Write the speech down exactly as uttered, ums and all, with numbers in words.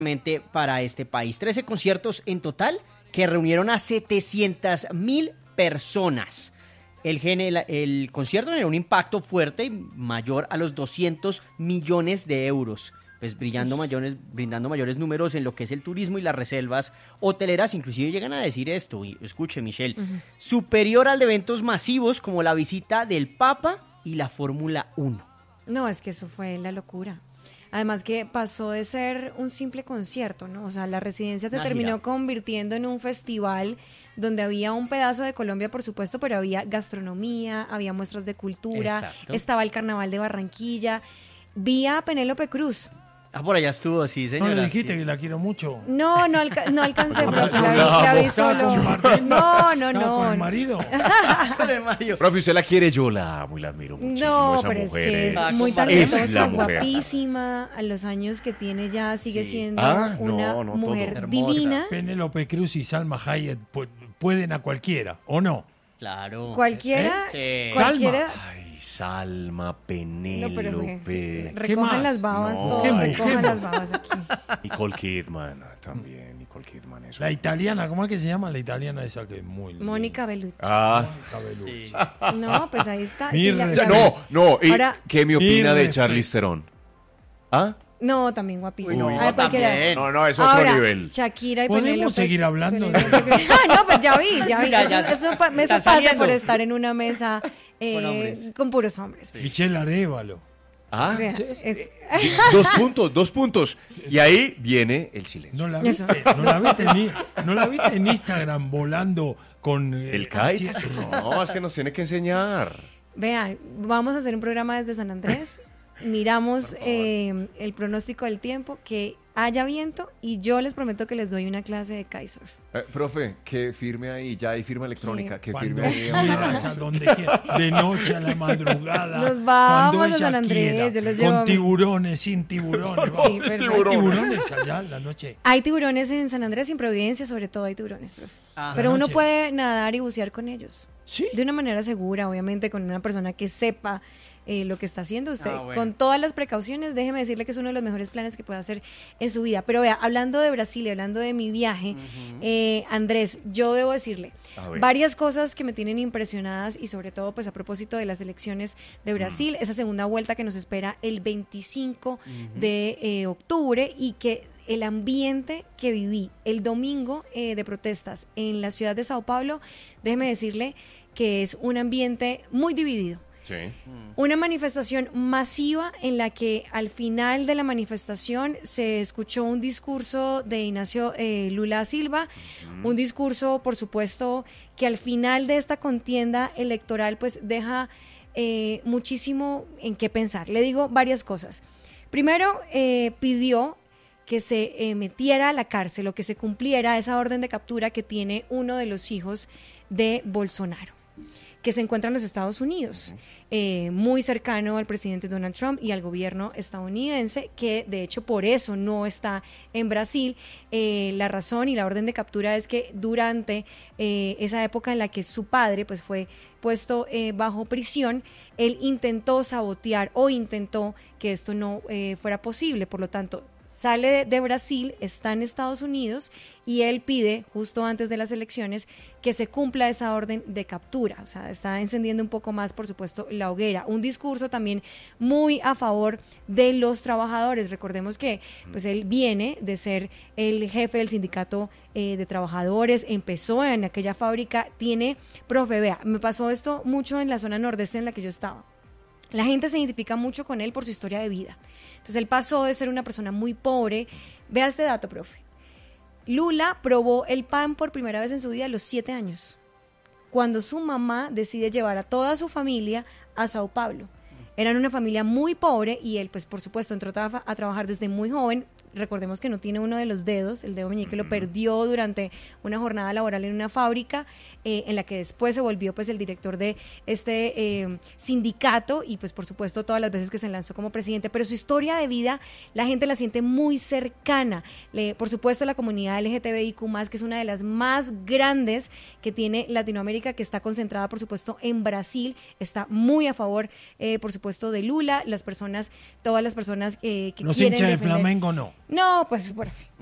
para este país. trece conciertos en total que reunieron a setecientas mil personas. El, el, el concierto generó un impacto fuerte y mayor a los doscientos millones de euros, pues brillando mayores, brindando mayores números en lo que es el turismo y las reservas hoteleras. Inclusive llegan a decir esto, y escuche, Michelle, uh-huh. superior al de eventos masivos como la visita del Papa y la Fórmula uno. No, es que eso fue la locura. Además que pasó de ser un simple concierto, ¿no? O sea, la residencia se Una terminó gira. convirtiendo en un festival donde había un pedazo de Colombia, por supuesto, pero había gastronomía, había muestras de cultura, Exacto. estaba el Carnaval de Barranquilla. Vi a Penélope Cruz. Ah, por allá estuvo, sí, señora. No le dijiste que la quiero mucho. No, no, alca- no alcancé, profe, la vi, la vi solo. No, no, no. ¿Con el marido? Con el marido. Profe, usted la quiere, yo la amo y la admiro muchísimo. No, esa pero mujer, es que es es, muy es talentosa, mujer. guapísima, a los años que tiene ya sigue Sí. siendo Ah, una no, no, mujer todo. divina. Penélope Cruz y Salma Hayek pu- pueden a cualquiera, ¿o no? Claro. Cualquiera, ¿Eh? Sí. cualquiera. Ay, Salma, No, pero Penélope. recojan más? las babas No. todas, ¿Qué más? recojan ¿Qué las más? babas aquí. Nicole Kidman también, Nicole Kidman. Eso. La italiana, ¿cómo es que se llama la italiana esa que es muy linda? Mónica Bellucci. Ah, Mónica Bellucci. Sí. No, pues ahí está. Mi Sí, ya- respeto. o sea, ya- no, no. ¿Y Ahora- qué me opina Mi de respeto. Charlize Theron? ¿Ah? No, también guapísima. Uy, no, Ay, cualquiera. también. No, no, es otro Ahora, nivel. Shakira y ¿Podemos Penélope. seguir hablando de- Penélope Cruz. Ah, no, pues ya vi, ya vi. Ya, Eso, ya, eso pa- eso está pasa saliendo. por estar en una mesa eh, Con hombres. con puros hombres. Michelle Arévalo. Ah, Vea, es- dos puntos, dos puntos. Y ahí viene el silencio. ¿No la Eso. viste? ¿No la viste, en, ¿no la viste en Instagram volando con... eh, ¿El kite? así- No, es que nos tiene que enseñar. Vean, vamos a hacer un programa desde San Andrés. Miramos eh, el pronóstico del tiempo, que haya viento, y yo les prometo que les doy una clase de kitesurf. Eh, profe, que firme ahí, ya hay firma electrónica, que Cuando firme ahí. quieras, a donde quieras, de noche a la madrugada. Nos vamos cuando a ella San Andrés, quiera, yo los con llevo a- tiburones, sin tiburones. Sí, Hay perfecto. tiburones allá en la noche. Hay tiburones en San Andrés, en Providencia, sobre todo hay tiburones, profe. Ah, Pero la uno noche. puede nadar y bucear con ellos. Sí. De una manera segura, obviamente, con una persona que sepa eh, lo que está haciendo usted. Ah, bueno. Con todas las precauciones, déjeme decirle que es uno de los mejores planes que puede hacer en su vida. Pero vea, hablando de Brasil y hablando de mi viaje, uh-huh. eh, Andrés, yo debo decirle varias cosas que me tienen impresionadas, y sobre todo pues a propósito de las elecciones de Brasil, uh-huh. esa segunda vuelta que nos espera el veinticinco uh-huh. de eh, octubre, y que el ambiente que viví el domingo eh, de protestas en la ciudad de Sao Paulo, déjeme decirle que es un ambiente muy dividido. Sí. Una manifestación masiva en la que al final de la manifestación se escuchó un discurso de Ignacio eh, Lula Silva, uh-huh. un discurso, por supuesto, que al final de esta contienda electoral pues deja eh, muchísimo en qué pensar. Le digo varias cosas. Primero, eh, pidió que se eh, metiera a la cárcel o que se cumpliera esa orden de captura que tiene uno de los hijos de Bolsonaro, que se encuentra en los Estados Unidos, eh, muy cercano al presidente Donald Trump y al gobierno estadounidense, que de hecho por eso no está en Brasil. Eh, la razón y la orden de captura es que durante eh, esa época en la que su padre pues fue puesto eh, bajo prisión, él intentó sabotear o intentó que esto no eh, fuera posible. Por lo tanto, sale de, de Brasil, está en Estados Unidos, y él pide, justo antes de las elecciones, que se cumpla esa orden de captura. O sea, está encendiendo un poco más, por supuesto, la hoguera. Un discurso también muy a favor de los trabajadores. Recordemos que pues él viene de ser el jefe del sindicato eh, de trabajadores, empezó en aquella fábrica, tiene, profe, vea, me pasó esto mucho en la zona nordeste en la que yo estaba. La gente se identifica mucho con él por su historia de vida. Entonces él pasó de ser una persona muy pobre. Vea este dato, profe. Lula probó el pan por primera vez en su vida a los siete años, cuando su mamá decide llevar a toda su familia a Sao Paulo. Eran una familia muy pobre y él, pues por supuesto, entró a, a trabajar desde muy joven. Recordemos que no tiene uno de los dedos, el dedo meñique lo perdió durante una jornada laboral en una fábrica, eh, en la que después se volvió pues el director de este eh, sindicato, y pues por supuesto todas las veces que se lanzó como presidente. Pero su historia de vida la gente la siente muy cercana. Le, por supuesto la comunidad L G T B I Q más, que es una de las más grandes que tiene Latinoamérica, que está concentrada por supuesto en Brasil, está muy a favor eh, por supuesto de Lula. Las personas, todas las personas eh, que Los quieren hinchas de defender... Flamengo no. No, pues bueno.